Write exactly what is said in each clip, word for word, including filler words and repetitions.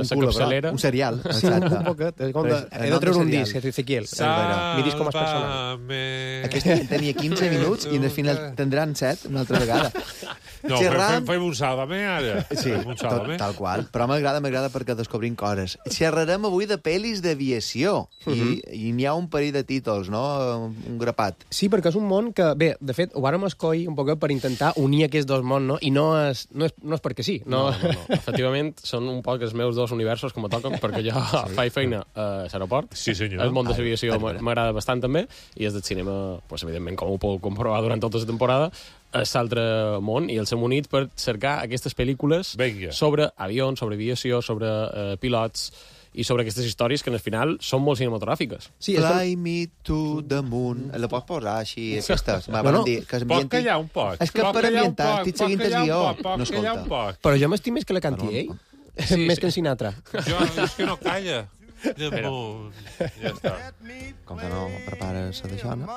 la capçalera. Un serial, Sí, exacte. un poquet. És com de, Pues, he de treure un disc, Ezequiel. Miris com es persona. Sálvame. Aquest tenia quinze minuts i al final tindran set una altra vegada. No, Xerrant- fem, fem un sàlvame, ara. Sí, Fem un tot, sàlvame. tal qual. Però m'agrada, m'agrada perquè descobrim coses. Xerrarem avui de pel·lis d'aviació. I, i n'hi ha un parell de títols, no? Un grapat. Sí, perquè és un món que, bé, de fet, ho vàrem escollir un poquet per intentar unir aquests dos mons, no? I no és, no és, no és perquè sí. No, No, no, no. Efectivament, són un poc els meus dos universos que me toquen, perquè jo sí. faig feina a l'aeroport. Sí, senyor. El món de l'aviació Ai, m'agrada bastant també, i és del cinema, pues, evidentment, com ho puc comprovar durant tota la temporada, és l'altre món, i els hem unit per cercar aquestes pel·lícules Vinga. sobre avions, sobre aviació, sobre eh, pilots, i sobre aquestes històries que, al final, són molt cinematogràfiques. sí, és com... Fly me to the moon. La pots posar així, aquestes? Me No, no. van dir que Pot s'ambienti... callar un poc. És que Pot per callar un ambientar, poc, estic pot seguint el callar un guió. poc, pot No callar un escolta. poc. Però jo m'estim més que la canti ell. Sí, més sí. que en Sinatra. Jo, és que no calla. No, ja està. Com que no prepares d'això, no?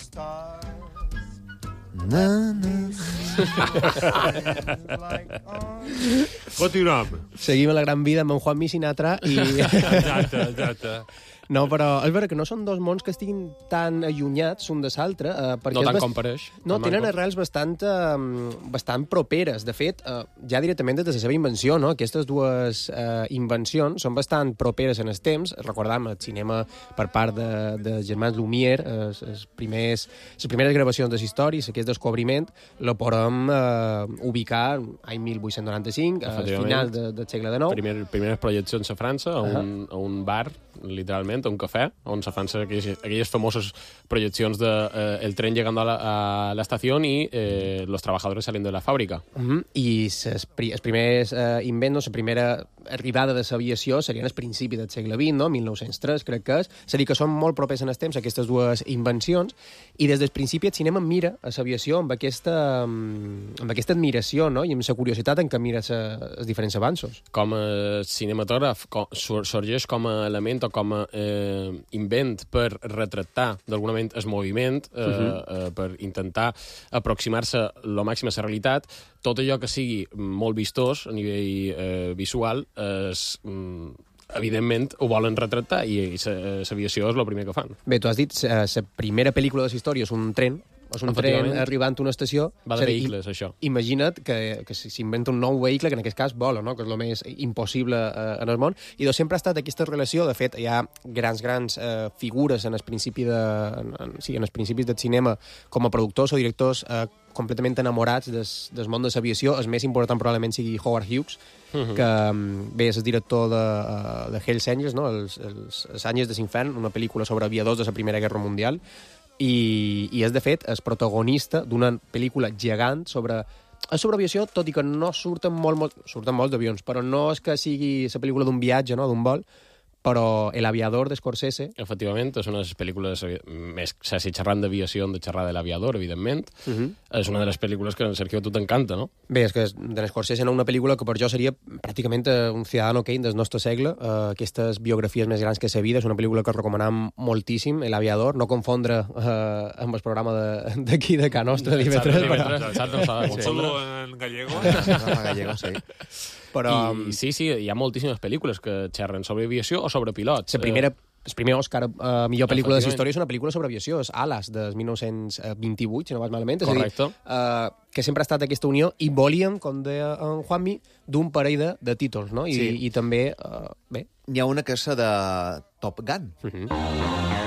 Na, na. Continuem. Seguim a la gran vida amb en Juanmi Sinatra i... Exacte, exacte. No, però és vera que no són dos mons que estiguin tan allunyats un de l'altre. Eh, perquè No és tant bast- com pareix. No, Com tenen com- arrels bastant, eh, bastant properes. De fet, eh, ja directament des de la seva invenció, no? Aquestes dues eh, invencions són bastant properes en el temps. Recordam el cinema per part de, de germans Lumière, eh, els primers, les primeres gravacions de la història, aquest descobriment, lo podem eh, ubicar any mil vuit-cents noranta-cinc, al Efectivament. final de, del segle dinou. Primer, primeres projeccions a França, a un, a un bar, literalment, a un cafè, on se fan aquelles, aquelles famoses projeccions de eh, el tren llegando a la, a la estación y eh, los trabajadores saliendo de la fàbrica. Uh -huh. I ses, pri, els primers eh, invents, la primera arribada de l'aviació serien al principi del segle vint, no? mil nou-cents tres, crec que és. És a dir, que són molt propers en el temps aquestes dues invencions, i des del principi el cinema mira a l'aviació amb aquesta, amb aquesta admiració, no? I amb la curiositat en què mira els diferents avanços. Com a cinematògraf com, sur- sorgeix com a element o com a eh, invent per retratar d'alguna manera el moviment, eh, uh -huh. eh, per intentar aproximar-se lo màxim a la realitat. Tot allò que sigui molt vistós a nivell eh, visual és... Mm, evidentment ho volen retratar, i, i l'aviació és el primer que fan. Bé, tu has dit, la primera pel·lícula de la història és un tren, és un tren Efectivament. arribant a una estació. Va És de a dir, vehicles, això. Imagina't que, que s'inventa un nou vehicle, que en aquest cas vola, no? Que és el més impossible eh, en el món, i doncs sempre ha estat aquesta relació. De fet, hi ha grans, grans eh, figures en els principis de, en, en, sí, en els principis del cinema com a productors o directors eh, completament enamorats des, del món de l'aviació. El més important probablement sigui Howard Hughes, uh -huh. que bé, és el director de, uh, de Hells Angels, no? els, els, els Àngels de l'Infern, una pel·lícula sobre aviadors de la Primera Guerra Mundial, i, i és, de fet, el protagonista d'una pel·lícula gegant sobre... És sobre aviació, tot i que no surten molt, molt, surten molts d'avions, però no és que sigui la pel·lícula d'un viatge, no? d'un vol, però El aviador d'Scorsese... Efectivament, és una de les pel·lícules més, si xerrant d'aviació hem de xerrar de l'Aviador, evidentment. Uh -huh. És una de les pel·lícules que, Sergio, a tu t'encanta, no? Bé, és que de Scorsese no una pel·lícula que per jo seria pràcticament un Ciudadano Kane del nostre segle, uh, aquestes biografies més grans que sa vida. És una pel·lícula que recomanam moltíssim, El aviador, no confondre uh, amb el programa d'aquí de, de Ca Nostra, d'I V tres. Exacte, no s'ha de Un confondre. saludo en gallego. No, gallego, sí. Però I sí, sí, hi ha moltíssimes pel·lícules que xerren sobre aviació o sobre pilots. la primera, el primer Òscar a uh, millor pel·lícula de la Efectivament. història és una pel·lícula sobre aviació, és Alas, de dinou vint-i-vuit, si no vaig malament. És Correcte. a dir, uh, que sempre ha estat aquesta unió, i volíem, com deia en Juanmi, d'un parell de, de títols, no? I, Sí. i també, uh, bé... N'hi ha una que és la de Top Gun. Uh -huh.